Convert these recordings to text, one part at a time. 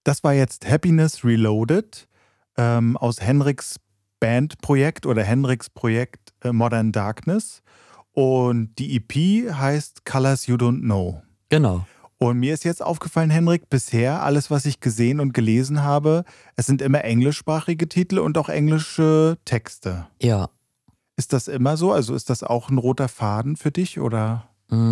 Das war jetzt Happiness Reloaded aus Henriks Bandprojekt oder Henriks Projekt Modern Darkness. Und die EP heißt Colors You Don't Know. Genau. Und mir ist jetzt aufgefallen, Henrik, bisher alles, was ich gesehen und gelesen habe, es sind immer englischsprachige Titel und auch englische Texte. Ja. Ist das immer so? Also ist das auch ein roter Faden für dich oder?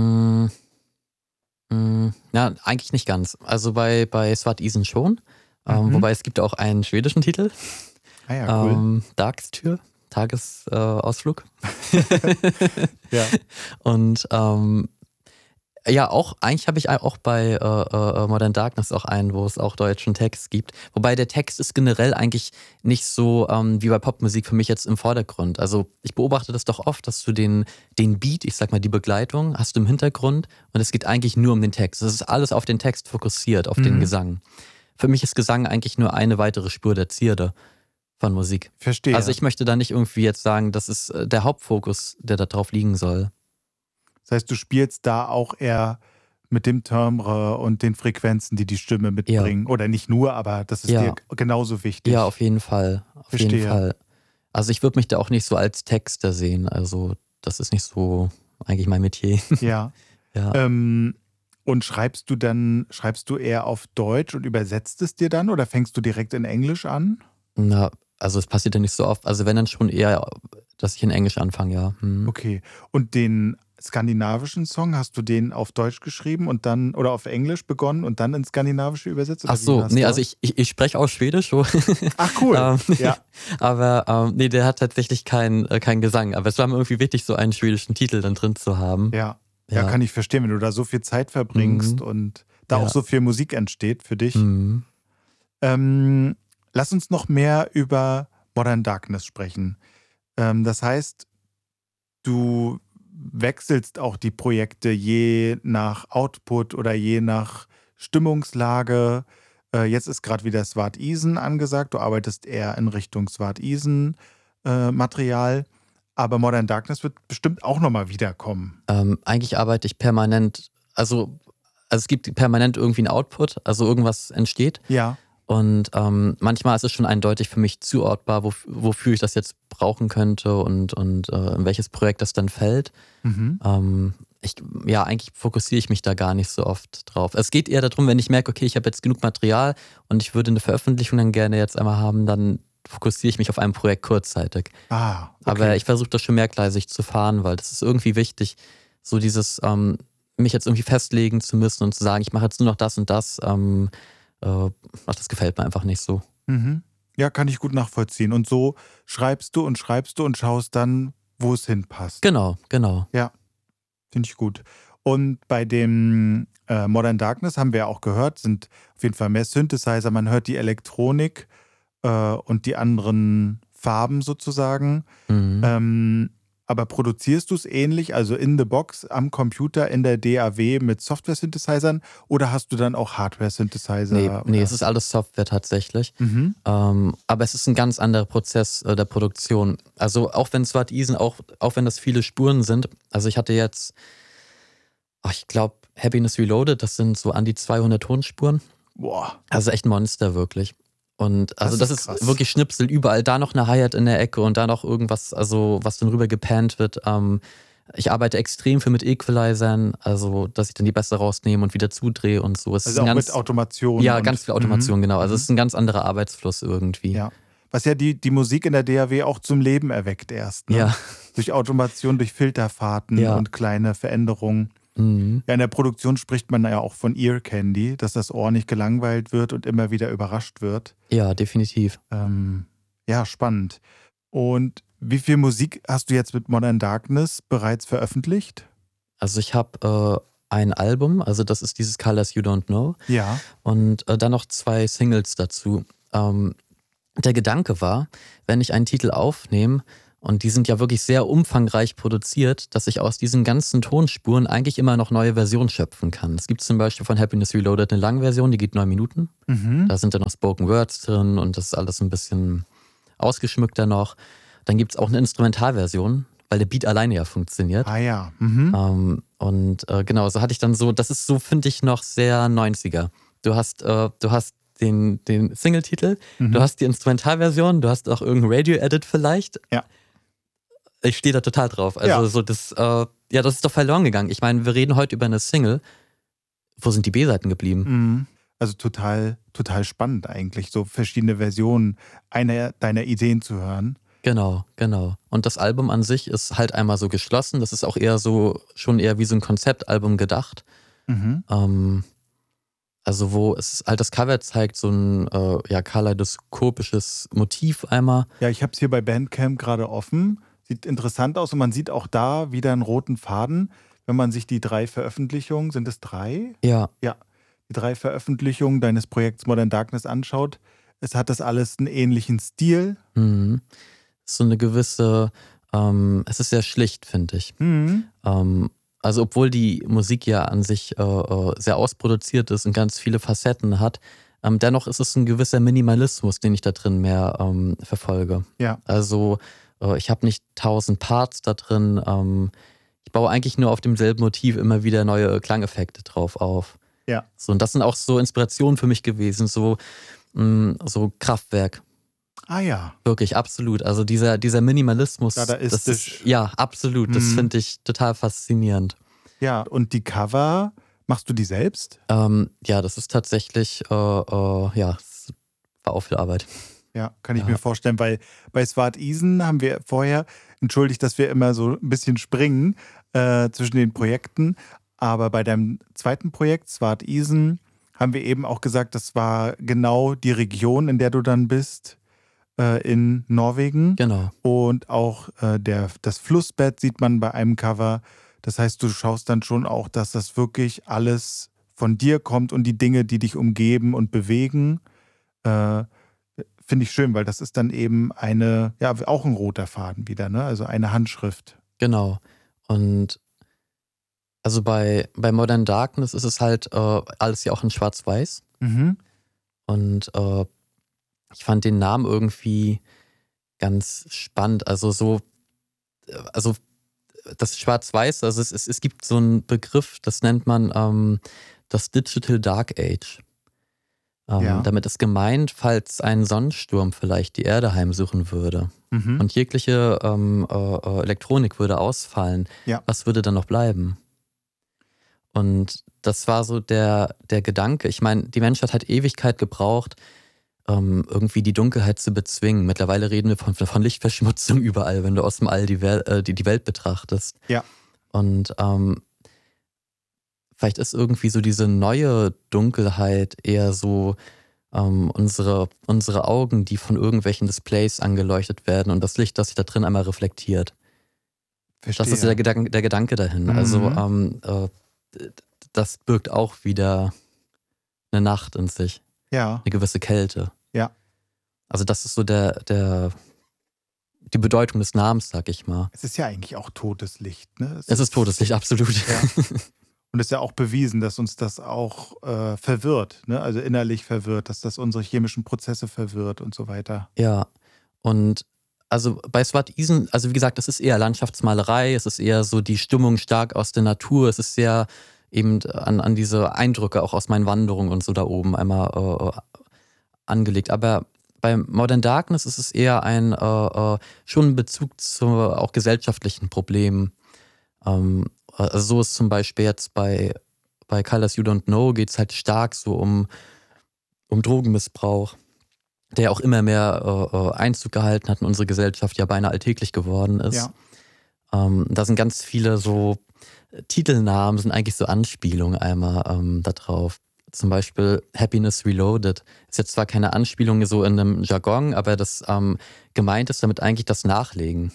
Ja, eigentlich nicht ganz. Also bei Swart Isen schon. Wobei es gibt auch einen schwedischen Titel. Ah ja, cool. Dagstür, Tagesausflug. Ja. Und ja, eigentlich habe ich auch bei Modern Darkness auch einen, wo es auch deutschen Text gibt. Wobei der Text ist generell eigentlich nicht so wie bei Popmusik für mich jetzt im Vordergrund. Also ich beobachte das doch oft, dass du den Beat, ich sag mal die Begleitung, hast du im Hintergrund und es geht eigentlich nur um den Text. Es ist alles auf den Text fokussiert, auf den Gesang. Für mich ist Gesang eigentlich nur eine weitere Spur der Zierde von Musik. Verstehe. Also ich möchte da nicht irgendwie jetzt sagen, das ist der Hauptfokus, der da drauf liegen soll. Das heißt, du spielst da auch eher mit dem Timbre und den Frequenzen, die die Stimme mitbringen. Ja. Oder nicht nur, aber das ist dir genauso wichtig. Ja, auf jeden Fall. Verstehe. Jeden Fall. Also ich würde mich da auch nicht so als Texter sehen. Also das ist nicht so eigentlich mein Metier. Ja. Ja. Und schreibst du eher auf Deutsch und übersetzt es dir dann oder fängst du direkt in Englisch an? Na, also es passiert ja nicht so oft. Also wenn dann schon eher, dass ich in Englisch anfange, ja. Okay. Und den skandinavischen Song, hast du den auf Deutsch geschrieben und dann oder auf Englisch begonnen und dann ins Skandinavische übersetzt? Oder ach so, nee, also ich spreche auch Schwedisch. So. Ach cool, ja. Aber nee, der hat tatsächlich keinen Gesang. Aber es war mir irgendwie wichtig, so einen schwedischen Titel dann drin zu haben. Ja, kann ich verstehen, wenn du da so viel Zeit verbringst und da auch so viel Musik entsteht für dich. Lass uns noch mehr über Modern Darkness sprechen. Das heißt, du wechselst auch die Projekte je nach Output oder je nach Stimmungslage. Jetzt ist gerade wieder Swart Isen angesagt. Du arbeitest eher in Richtung Swart Isen Material. Aber Modern Darkness wird bestimmt auch nochmal wiederkommen. Eigentlich arbeite ich permanent, also es gibt permanent irgendwie einen Output, also irgendwas entsteht. Ja. Und manchmal ist es schon eindeutig für mich zuordbar, wofür ich das jetzt brauchen könnte und in welches Projekt das dann fällt. Eigentlich fokussiere ich mich da gar nicht so oft drauf. Es geht eher darum, wenn ich merke, okay, ich habe jetzt genug Material und ich würde eine Veröffentlichung dann gerne jetzt einmal haben, dann fokussiere ich mich auf ein Projekt kurzzeitig. Okay. Aber ich versuche das schon mehrgleisig zu fahren, weil das ist irgendwie wichtig, so dieses mich jetzt irgendwie festlegen zu müssen und zu sagen, ich mache jetzt nur noch das und das. Das gefällt mir einfach nicht so. Ja, kann ich gut nachvollziehen. Und so schreibst du und schaust dann, wo es hinpasst. Genau. Ja, finde ich gut. Und bei dem Modern Darkness haben wir ja auch gehört, sind auf jeden Fall mehr Synthesizer. Man hört die Elektronik und die anderen Farben sozusagen. Aber produzierst du es ähnlich, also in the box, am Computer, in der DAW mit Software-Synthesizern oder hast du dann auch Hardware-Synthesizer? Nee, es ist alles Software tatsächlich. Aber es ist ein ganz anderer Prozess der Produktion. Also auch wenn Swart Isen, auch wenn das viele Spuren sind, also ich hatte jetzt, ich glaube, Happiness Reloaded, das sind so an die 200 Tonspuren. Boah. Also echt ein Monster, wirklich. Und also das ist krass. wirklich Schnipsel, überall da noch eine Hi-Hat in der Ecke und da noch irgendwas, also was dann rüber gepannt wird. Ich arbeite extrem viel mit Equalizern, also dass ich dann die Bässe rausnehme und wieder zudrehe und so. Es also ist auch mit Automation. Ja, ganz viel Automation, genau. Also es ist ein ganz anderer Arbeitsfluss irgendwie. Ja. Was ja die Musik in der DAW auch zum Leben erweckt erst. Ne? Ja. Durch Automation, durch Filterfahrten und kleine Veränderungen. Ja, in der Produktion spricht man ja auch von Ear Candy, dass das Ohr nicht gelangweilt wird und immer wieder überrascht wird. Ja, definitiv. Ja, spannend. Und wie viel Musik hast du jetzt mit Modern Darkness bereits veröffentlicht? Also ich habe ein Album, also das ist dieses Colors You Don't Know. Ja. Und dann noch 2 Singles dazu. Der Gedanke war, wenn ich einen Titel aufnehme, und die sind ja wirklich sehr umfangreich produziert, dass ich aus diesen ganzen Tonspuren eigentlich immer noch neue Versionen schöpfen kann. Es gibt zum Beispiel von Happiness Reloaded eine Langversion, die geht 9 Minuten. Da sind dann noch Spoken Words drin und das ist alles ein bisschen ausgeschmückter noch. Dann gibt es auch eine Instrumentalversion, weil der Beat alleine ja funktioniert. Ah ja. Genau, so hatte ich dann so, das ist so, finde ich, noch sehr 90er. Du hast den Single-Titel, Mhm. du hast die Instrumentalversion, du hast auch irgendein Radio-Edit vielleicht. Ja. Ich stehe da total drauf. Also Ja. so das ist doch verloren gegangen. Ich meine, wir reden heute über eine Single. Wo sind die B-Seiten geblieben? Mhm. Also total, total spannend eigentlich, so verschiedene Versionen einer deiner Ideen zu hören. Genau. Und das Album an sich ist halt einmal so geschlossen. Das ist auch schon eher wie so ein Konzeptalbum gedacht. Mhm. Also wo es halt das Cover zeigt, so ein kaleidoskopisches Motiv einmal. Ja, ich habe es hier bei Bandcamp gerade offen. Sieht interessant aus und man sieht auch da wieder einen roten Faden. Wenn man sich die 3 Veröffentlichungen, sind es 3? Ja, Ja, die 3 Veröffentlichungen deines Projekts Modern Darkness anschaut, es hat das alles einen ähnlichen Stil. so eine gewisse, es ist sehr schlicht, finde ich. Mhm. Also obwohl die Musik ja an sich sehr ausproduziert ist und ganz viele Facetten hat, dennoch ist es ein gewisser Minimalismus, den ich da drin mehr verfolge. Ja. Also ich habe nicht 1000 Parts da drin. Ich baue eigentlich nur auf demselben Motiv immer wieder neue Klangeffekte drauf auf. Ja. So, und das sind auch so Inspirationen für mich gewesen, so Kraftwerk. Ah ja. Wirklich, absolut. Also dieser Minimalismus. Dadaistisch. Das ist, ja, absolut. Das finde ich total faszinierend. Ja, und die Cover, machst du die selbst? Ja, das ist tatsächlich, es war auch viel Arbeit. Ja, kann ich mir vorstellen, weil bei Swart Isen haben wir vorher, entschuldigt, dass wir immer so ein bisschen springen zwischen den Projekten, aber bei deinem zweiten Projekt, Swart Isen, haben wir eben auch gesagt, das war genau die Region, in der du dann bist, in Norwegen. Genau. Und auch das Flussbett sieht man bei einem Cover. Das heißt, du schaust dann schon auch, dass das wirklich alles von dir kommt und die Dinge, die dich umgeben und bewegen. Finde ich schön, weil das ist dann eben auch ein roter Faden wieder, ne? Also eine Handschrift. Genau. Und also bei Modern Darkness ist es halt alles ja auch in Schwarz-Weiß. Mhm. Und ich fand den Namen irgendwie ganz spannend. Also das Schwarz-Weiß, also es gibt so einen Begriff, das nennt man das Digital Dark Age. Damit ist gemeint, falls ein Sonnensturm vielleicht die Erde heimsuchen würde und jegliche Elektronik würde ausfallen, was würde dann noch bleiben? Und das war so der Gedanke. Ich meine, die Menschheit hat Ewigkeit gebraucht, irgendwie die Dunkelheit zu bezwingen. Mittlerweile reden wir von Lichtverschmutzung überall, wenn du aus dem All die Welt betrachtest. Ja. Und vielleicht ist irgendwie so diese neue Dunkelheit eher so unsere Augen, die von irgendwelchen Displays angeleuchtet werden und das Licht, das sich da drin einmal reflektiert. Verstehe. Das ist der Gedanke dahin. Also das birgt auch wieder eine Nacht in sich. Ja. Eine gewisse Kälte. Ja. Also das ist so die Bedeutung des Namens, sag ich mal. Es ist ja eigentlich auch totes Licht, ne? Es ist totes Licht, absolut. Ja. Und es ist ja auch bewiesen, dass uns das auch verwirrt, ne? Also innerlich verwirrt, dass das unsere chemischen Prozesse verwirrt und so weiter. Ja, und also bei Swart Isen, also wie gesagt, das ist eher Landschaftsmalerei, es ist eher so die Stimmung stark aus der Natur, es ist sehr eben an diese Eindrücke auch aus meinen Wanderungen und so da oben einmal angelegt. Aber bei Modern Darkness ist es eher schon ein Bezug zu auch gesellschaftlichen Problemen. Also so ist zum Beispiel jetzt bei Colors You Don't Know geht es halt stark so um Drogenmissbrauch, der auch immer mehr Einzug gehalten hat in unsere Gesellschaft, ja beinahe alltäglich geworden ist. Ja. Da sind ganz viele so Titelnamen, sind eigentlich so Anspielungen einmal da drauf. Zum Beispiel Happiness Reloaded. Ist jetzt zwar keine Anspielung so in einem Jargon, aber das gemeint ist damit eigentlich das Nachlegen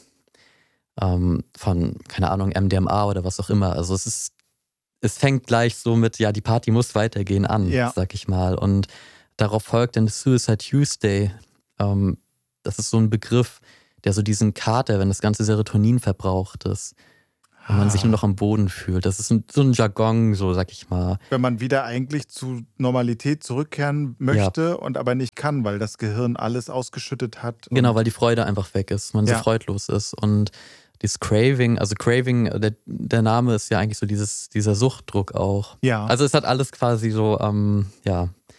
von, keine Ahnung, MDMA oder was auch immer. Also es fängt gleich so mit, ja, die Party muss weitergehen an, sag ich mal. Und darauf folgt dann Suicide Tuesday. Das ist so ein Begriff, der so diesen Kater, wenn das ganze Serotonin verbraucht ist, wenn man sich nur noch am Boden fühlt. Das ist so ein Jargon, so sag ich mal. Wenn man wieder eigentlich zu Normalität zurückkehren möchte und aber nicht kann, weil das Gehirn alles ausgeschüttet hat. Genau, weil die Freude einfach weg ist, man so freudlos ist. Und dieses Craving, also Craving, der Name ist ja eigentlich so dieser Suchtdruck auch. Ja. Also es hat alles quasi so,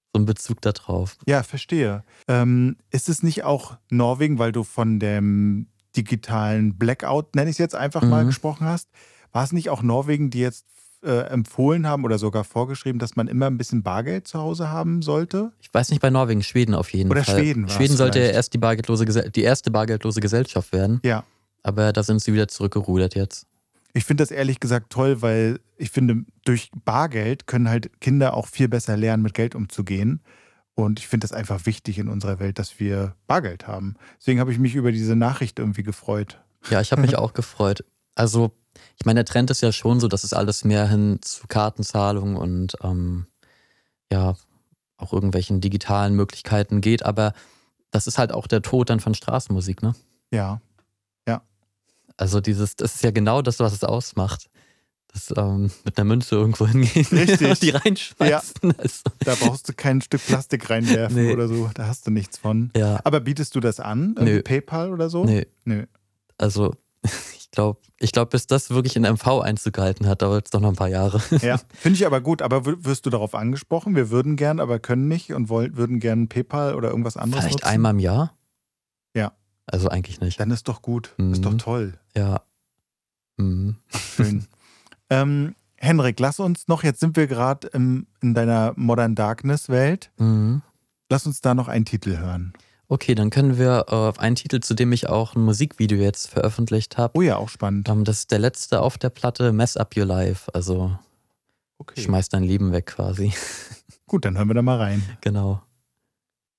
so einen Bezug da drauf. Ja, verstehe. Ist es nicht auch Norwegen, weil du von dem digitalen Blackout, nenne ich es jetzt einfach mal, gesprochen hast? War es nicht auch Norwegen, die jetzt empfohlen haben oder sogar vorgeschrieben, dass man immer ein bisschen Bargeld zu Hause haben sollte? Ich weiß nicht, bei Norwegen, Schweden auf jeden Oder Fall. Schweden war es Schweden sollte ja vielleicht. erst die erste bargeldlose Gesellschaft werden, Ja. aber da sind sie wieder zurückgerudert jetzt. Ich finde das ehrlich gesagt toll, weil ich finde, durch Bargeld können halt Kinder auch viel besser lernen, mit Geld umzugehen. Und ich finde das einfach wichtig in unserer Welt, dass wir Bargeld haben. Deswegen habe ich mich über diese Nachricht irgendwie gefreut. Ja, ich habe mich auch gefreut. Also, ich meine, der Trend ist ja schon so, dass es alles mehr hin zu Kartenzahlung und ja, auch irgendwelchen digitalen Möglichkeiten geht, aber das ist halt auch der Tod dann von Straßenmusik, ne? Ja. Also das ist ja genau das, was es ausmacht. Das mit einer Münze irgendwo hingehen Richtig. und die reinschmeißen. Also, Da brauchst du kein Stück Plastik reinwerfen Nee. oder so. Da hast du nichts von. ja, Aber bietest du das an? Irgendwie Nö. PayPal oder so? nee. Nö. Also ich glaub, bis das wirklich in MV Einzug gehalten hat, dauert es doch noch ein paar Jahre. Ja, finde ich aber gut. Aber wirst du darauf angesprochen? Wir würden gern, aber können nicht und würden gern PayPal oder irgendwas anderes Vielleicht nutzen? einmal im Jahr? Ja. Also eigentlich nicht. Dann ist doch gut. Ist doch toll. Ja. Mhm. Schön. Henrik, lass uns noch, jetzt sind wir gerade in deiner Modern Darkness Welt. Mhm. Lass uns da noch einen Titel hören. Okay, dann können wir auf einen Titel, zu dem ich auch ein Musikvideo jetzt veröffentlicht habe. Oh ja, auch spannend. Das ist der letzte auf der Platte, Mess Up Your Life. Also Okay. schmeiß dein Leben weg quasi. Gut, dann hören wir da mal rein. Genau.